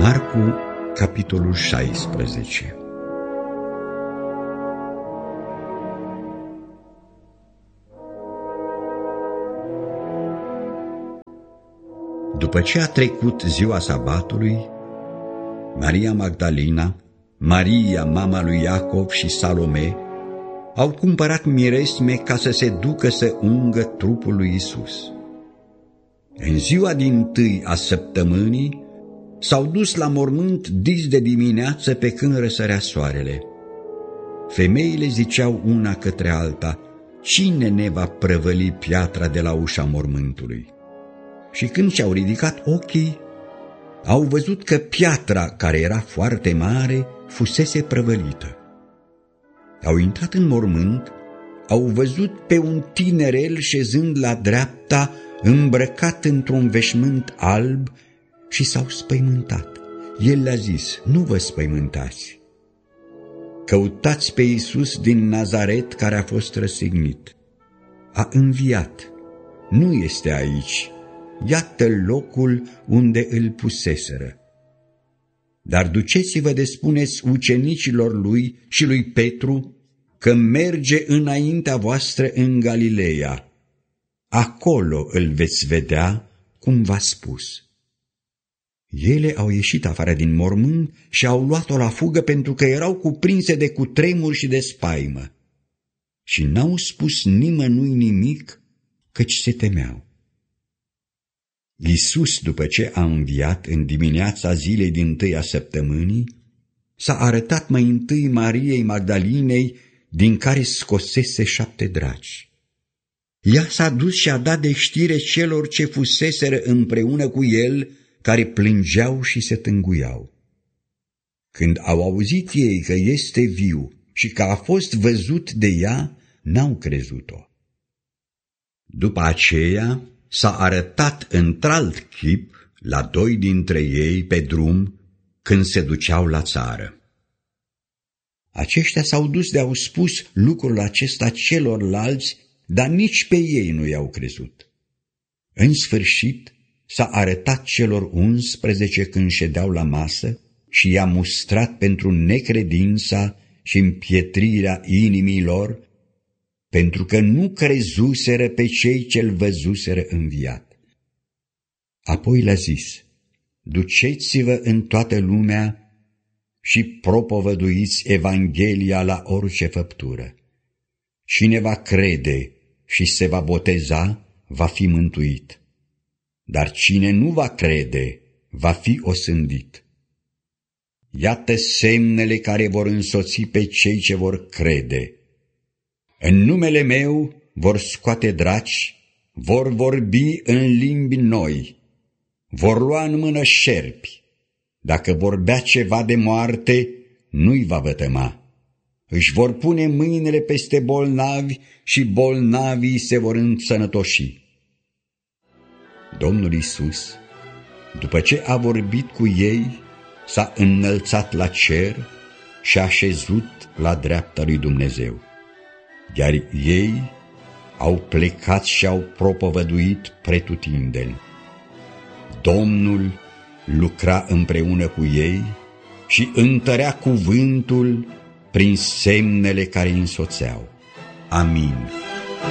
Marcu, capitolul 16. După ce a trecut ziua sabatului, Maria Magdalena, Maria, mama lui Iacov și Salome au cumpărat miresme ca să se ducă să ungă trupul lui Isus. În ziua dintâi a săptămânii s-au dus la mormânt dis de dimineață pe când răsărea soarele. Femeile ziceau una către alta: cine ne va prăvăli piatra de la ușa mormântului? Și când și-au ridicat ochii, au văzut că piatra, care era foarte mare, fusese prăvălită. Au intrat în mormânt, au văzut pe un tinerel șezând la dreapta, îmbrăcat într-un veșmânt alb, și s-au spăimântat. El le-a zis: nu vă spăimântați. Căutați pe Iisus din Nazaret, care a fost răstignit. A înviat. Nu este aici. Iată locul unde îl puseseră. Dar duceți-vă de spuneți ucenicilor lui și lui Petru că merge înaintea voastră în Galileea. Acolo îl veți vedea cum v-a spus. Ele au ieșit afară din mormânt și au luat-o la fugă pentru că erau cuprinse de cutremur și de spaimă. Și n-au spus nimănui nimic, căci se temeau. Iisus, după ce a înviat în dimineața zilei dintâi a săptămânii, s-a arătat mai întâi Mariei Magdalinei, din care scosese 7 draci. Ea s-a dus și a dat de știre celor ce fuseseră împreună cu el, care plângeau și se tânguiau. Când au auzit ei că este viu și că a fost văzut de ea, n-au crezut-o. După aceea s-a arătat într-alt chip la 2 dintre ei pe drum, când se duceau la țară. Aceștia s-au dus de-au spus lucrul acesta celorlalți, dar nici pe ei nu i-au crezut. În sfârșit s-a arătat celor 11 când ședeau la masă și i-a mustrat pentru necredința și împietrirea inimilor, pentru că nu crezuseră pe cei ce-l văzuseră înviat. Apoi le-a zis: duceți-vă în toată lumea și propovăduiți Evanghelia la orice făptură. Cine va crede și se va boteza, va fi mântuit, dar cine nu va crede, va fi osândit. Iată semnele care vor însoți pe cei ce vor crede. În numele meu vor scoate draci, vor vorbi în limbi noi, vor lua în mână șerpi. Dacă vor bea ceva de moarte, nu-i va vătăma. Își vor pune mâinile peste bolnavi și bolnavii se vor însănătoși. Domnul Iisus, după ce a vorbit cu ei, s-a înălțat la cer și a șezut la dreapta lui Dumnezeu. Iar ei au plecat și au propovăduit pretutindeni. Domnul lucra împreună cu ei și întărea cuvântul prin semnele care îi însoțeau. Amin.